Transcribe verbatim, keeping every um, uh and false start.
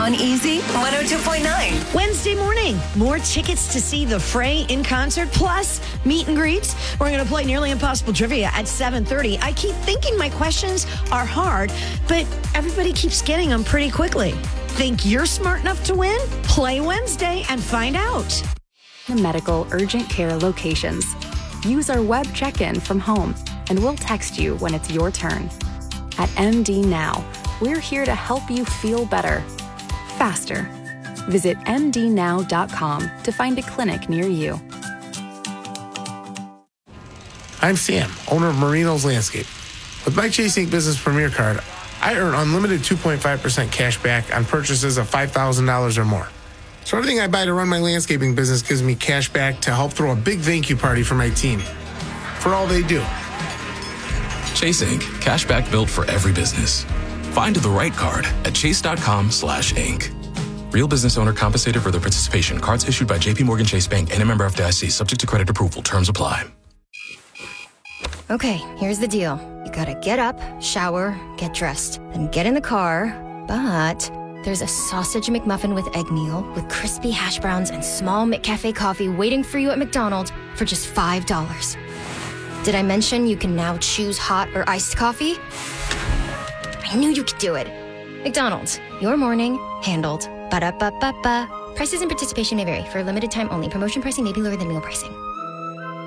on Easy one oh two point nine. Wednesday morning, more tickets to see The Fray in concert, plus meet and greets. We're going to play Nearly Impossible Trivia at seven thirty. I keep thinking my questions are hard, but everybody keeps getting them pretty quickly. Think you're smart enough to win? Play Wednesday and find out. The medical urgent care locations. Use our web check-in from home, and we'll text you when it's your turn. At M D Now, we're here to help you feel better, faster. Visit m d now dot com to find a clinic near you. I'm Sam, owner of Marino's Landscape. With my Chase Ink Business Premier Card, I earn unlimited two point five percent cash back on purchases of five thousand dollars or more. So everything I buy to run my landscaping business gives me cash back to help throw a big thank you party for my team, for all they do. Chase Ink. Cashback built for every business. Find the right card at chase.com slash ink. Real business owner compensated for their participation. Cards issued by J P Morgan Chase Bank and a member F D I C. Subject to credit approval. Terms apply. Okay, here's the deal. You gotta get up, shower, get dressed, then get in the car. But there's a sausage McMuffin with egg meal with crispy hash browns and small McCafe coffee waiting for you at McDonald's for just five dollars. Did I mention you can now choose hot or iced coffee? I knew you could do it. McDonald's, your morning handled. Ba-da-ba-ba-ba. Prices and participation may vary. For a limited time only. Promotion pricing may be lower than meal pricing.